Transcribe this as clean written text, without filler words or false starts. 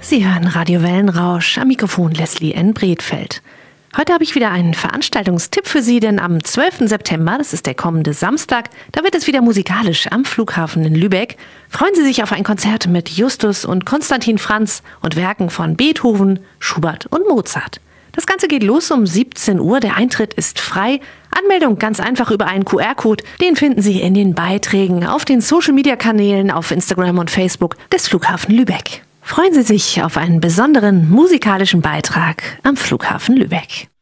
Sie hören Radio Wellenrausch, am Mikrofon Leslie N. Bredfeld. Heute habe ich wieder einen Veranstaltungstipp für Sie, denn am 12. September, das ist der kommende Samstag, da wird es wieder musikalisch am Flughafen in Lübeck. Freuen Sie sich auf ein Konzert mit Justus und Konstantin Franz und Werken von Beethoven, Schubert und Mozart. Das Ganze geht los um 17 Uhr, der Eintritt ist frei. Anmeldung ganz einfach über einen QR-Code, den finden Sie in den Beiträgen auf den Social-Media-Kanälen auf Instagram und Facebook des Flughafen Lübeck. Freuen Sie sich auf einen besonderen musikalischen Beitrag am Flughafen Lübeck.